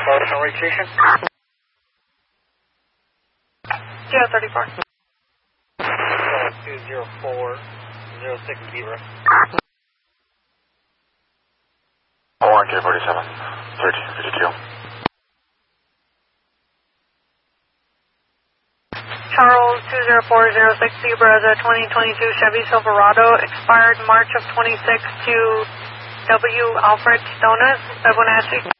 Lotus orientation. Yeah, 34. 20406 Zebra. K 47, 1352. Charles 20406 Zebra is a 2022 Chevy Silverado, expired March of 26 to W. Alfred Stonas, Fibonacci.